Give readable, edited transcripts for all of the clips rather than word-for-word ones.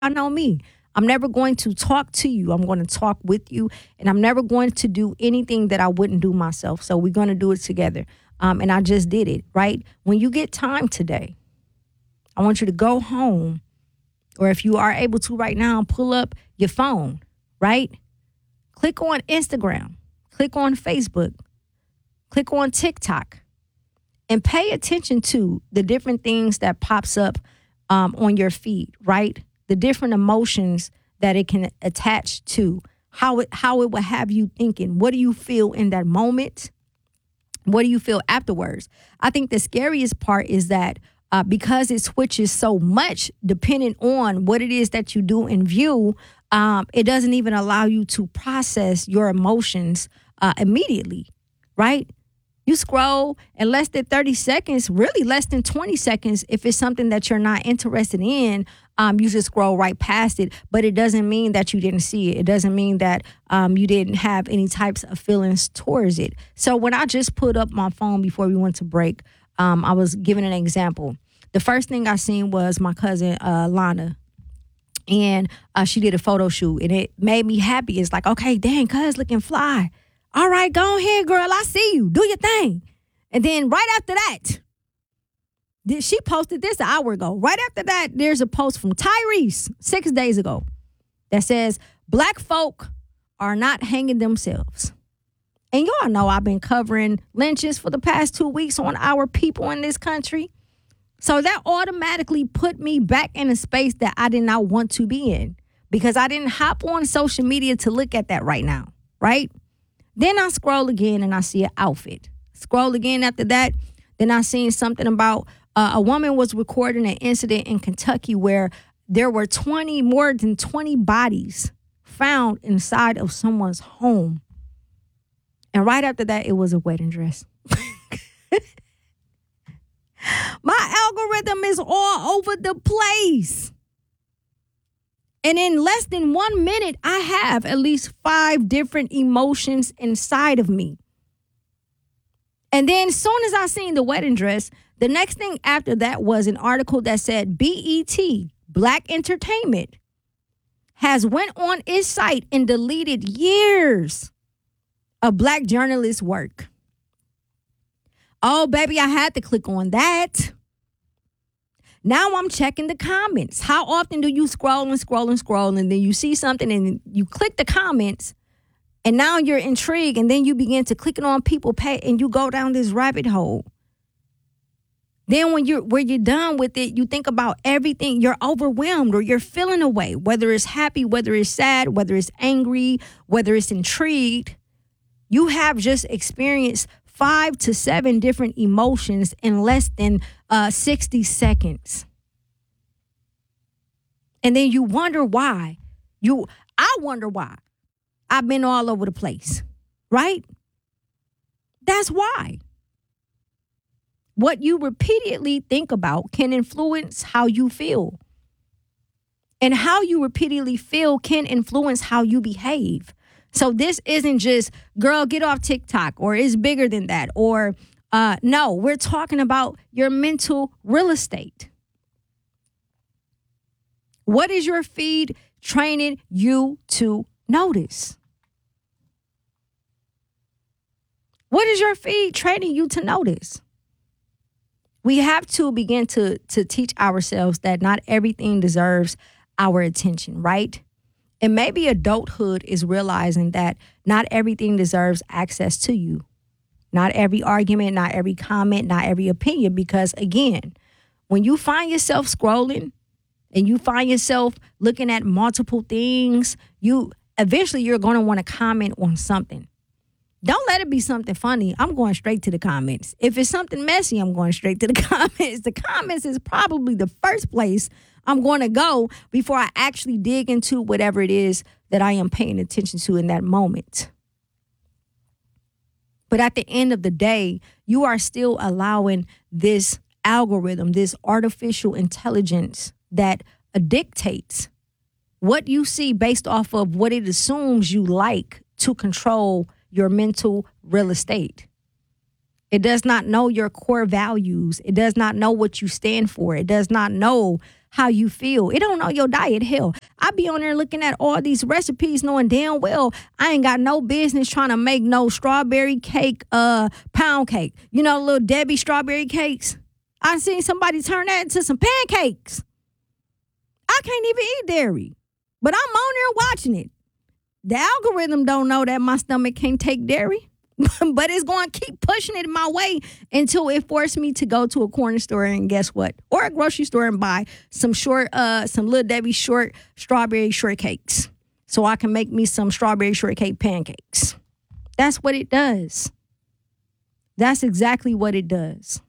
know me. I'm never going to talk to you. I'm going to talk with you, and I'm never going to do anything that I wouldn't do myself. So we're going to do it together. And I just did it, right? When you get time today, I want you to go home, or if you are able to right now, pull up your phone, right? Click on Instagram, click on Facebook, click on TikTok, and pay attention to the different things that pops up on your feed, right? The different emotions that it can attach to, how it will have you thinking. What do you feel in that moment? What do you feel afterwards? I think the scariest part is that because it switches so much depending on what it is that you do and view, it doesn't even allow you to process your emotions immediately, right? You scroll in less than 30 seconds, really less than 20 seconds. If it's something that you're not interested in, you just scroll right past it. But it doesn't mean that you didn't see it. It doesn't mean that you didn't have any types of feelings towards it. So when I just put up my phone before we went to break, I was giving an example. The first thing I seen was my cousin, Lana. And she did a photo shoot, and it made me happy. It's like, okay, dang, cuz looking fly. All right, go ahead, girl. I see you. Do your thing. And then right after that, she posted this an hour ago. Right after that, there's a post from Tyrese 6 days ago that says, Black folk are not hanging themselves. And y'all know I've been covering lynches for the past 2 weeks on our people in this country. So that automatically put me back in a space that I did not want to be in, because I didn't hop on social media to look at that right now, right? Then I scroll again and I see an outfit. Scroll again after that. Then I seen something about a woman was recording an incident in Kentucky where there were more than 20 bodies found inside of someone's home. And right after that, it was a wedding dress. My algorithm is all over the place. And in less than 1 minute, I have at least 5 different emotions inside of me. And then as soon as I seen the wedding dress, the next thing after that was an article that said BET, Black Entertainment, has went on its site and deleted years of Black journalists' work. Oh, baby, I had to click on that. Now I'm checking the comments. How often do you scroll and scroll and scroll, and then you see something and you click the comments, and now you're intrigued, and then you begin to click it on people pay, and you go down this rabbit hole. Then when you're done with it, you think about everything. You're overwhelmed, or you're feeling a way, whether it's happy, whether it's sad, whether it's angry, whether it's intrigued. You have just experienced 5 to 7 different emotions in less than 60 seconds. And then you wonder why. I wonder why. I've been all over the place, right? That's why. What you repeatedly think about can influence how you feel. And how you repeatedly feel can influence how you behave. So this isn't just, girl, get off TikTok, or it's bigger than that. Or no, we're talking about your mental real estate. What is your feed training you to notice? What is your feed training you to notice? We have to begin to teach ourselves that not everything deserves our attention, right? And maybe adulthood is realizing that not everything deserves access to you. Not every argument, not every comment, not every opinion. Because again, when you find yourself scrolling and you find yourself looking at multiple things, eventually you're going to want to comment on something. Don't let it be something funny. I'm going straight to the comments. If it's something messy, I'm going straight to the comments. The comments is probably the first place I'm going to go before I actually dig into whatever it is that I am paying attention to in that moment. But at the end of the day, you are still allowing this algorithm, this artificial intelligence that dictates what you see based off of what it assumes you like to control your mental real estate. It does not know your core values. It does not know what you stand for. It does not know how you feel. It don't know your diet. Hell, I be on there looking at all these recipes knowing damn well I ain't got no business trying to make no strawberry cake, pound cake. You know, little Debbie strawberry cakes? I seen somebody turn that into some pancakes. I can't even eat dairy, but I'm on there watching it. The algorithm don't know that my stomach can't take dairy. But it's going to keep pushing it my way until it forced me to go to a corner store and guess what? Or a grocery store and buy some Little Debbie short strawberry shortcakes so I can make me some strawberry shortcake pancakes. That's what it does. That's exactly what it does.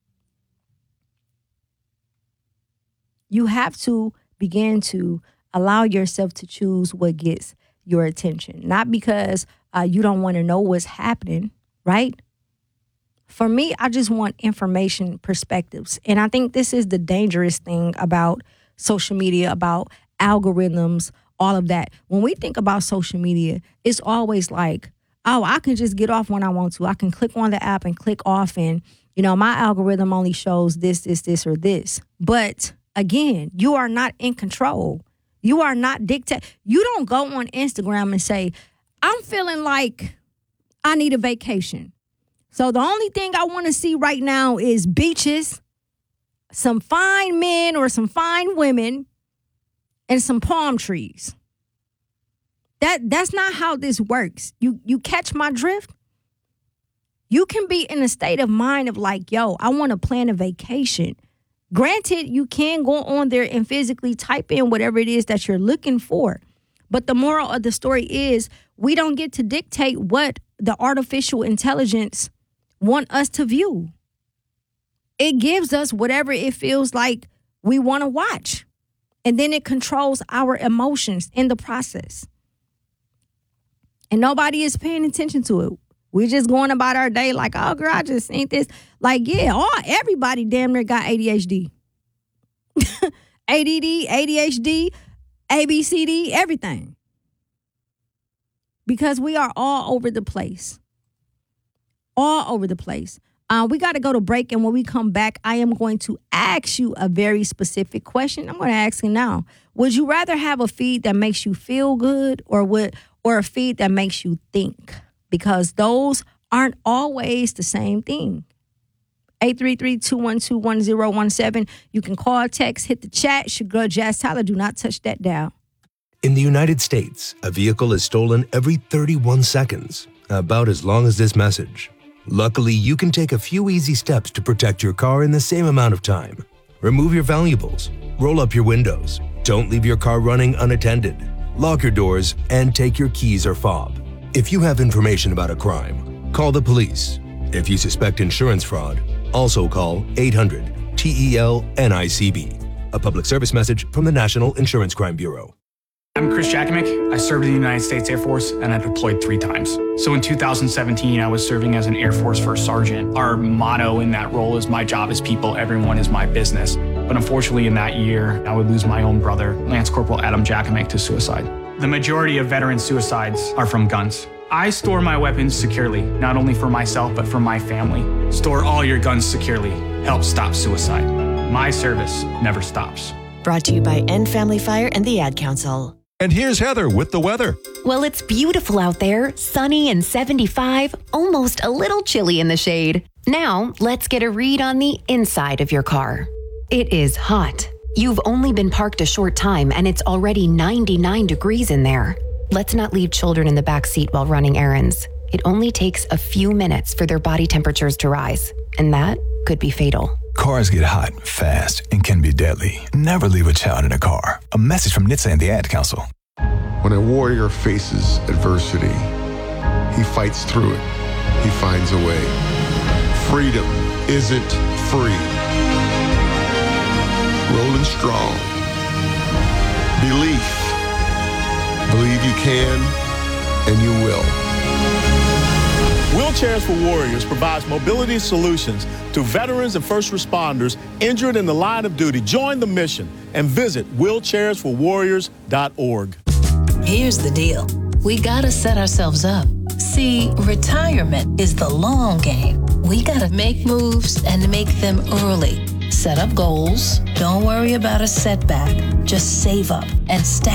You have to begin to allow yourself to choose what gets your attention, not because you don't want to know what's happening, right? For me, I just want information perspectives. And I think this is the dangerous thing about social media, about algorithms, all of that. When we think about social media, it's always like, oh, I can just get off when I want to. I can click on the app and click off and, you know, my algorithm only shows this, or this. But again, you are not in control. You are not dictating. You don't go on Instagram and say, I'm feeling like I need a vacation. So the only thing I want to see right now is beaches, some fine men or some fine women, and some palm trees. That's not how this works. You catch my drift? You can be in a state of mind of like, yo, I want to plan a vacation. Granted, you can go on there and physically type in whatever it is that you're looking for. But the moral of the story is we don't get to dictate what the artificial intelligence want us to view. It gives us whatever it feels like we want to watch. And then it controls our emotions in the process. And nobody is paying attention to it. We're just going about our day like, oh, girl, I just seen this. Like, yeah, everybody damn near got ADHD. ADD, ADHD, ABCD, everything. Because we are all over the place. All over the place. We got to go to break, and when we come back, I am going to ask you a very specific question. I'm going to ask you now. Would you rather have a feed that makes you feel good or a feed that makes you think? Because those aren't always the same thing. 833-212-1017. You can call, text, hit the chat. It's your girl, Jazz Tyler. Do not touch that dial. In the United States, a vehicle is stolen every 31 seconds, about as long as this message. Luckily, you can take a few easy steps to protect your car in the same amount of time. Remove your valuables, roll up your windows, don't leave your car running unattended, lock your doors, and take your keys or fob. If you have information about a crime, call the police. If you suspect insurance fraud, also call 800-TEL-NICB. A public service message from the National Insurance Crime Bureau. I'm Chris Jakomick. I served in the United States Air Force and I deployed 3 times. So in 2017, I was serving as an Air Force First Sergeant. Our motto in that role is my job is people, everyone is my business. But unfortunately in that year, I would lose my own brother, Lance Corporal Adam Jakomick, to suicide. The majority of veteran suicides are from guns. I store my weapons securely, not only for myself, but for my family. Store all your guns securely. Help stop suicide. My service never stops. Brought to you by End Family Fire and the Ad Council. And here's Heather with the weather. Well, it's beautiful out there, sunny and 75, almost a little chilly in the shade. Now, let's get a read on the inside of your car. It is hot. You've only been parked a short time and it's already 99 degrees in there. Let's not leave children in the back seat while running errands. It only takes a few minutes for their body temperatures to rise, and that could be fatal. Cars get hot fast and can be deadly. Never leave a child in a car. A message from NHTSA and the Ad Council. When a warrior faces adversity, he fights through it. He finds a way. Freedom isn't free. Rolling strong. Belief. Believe you can and you will. Wheelchairs for Warriors provides mobility solutions to veterans and first responders injured in the line of duty. Join the mission and visit wheelchairsforwarriors.org. Here's the deal. We gotta set ourselves up. See, retirement is the long game. We gotta make moves and make them early. Set up goals. Don't worry about a setback. Just save up and stack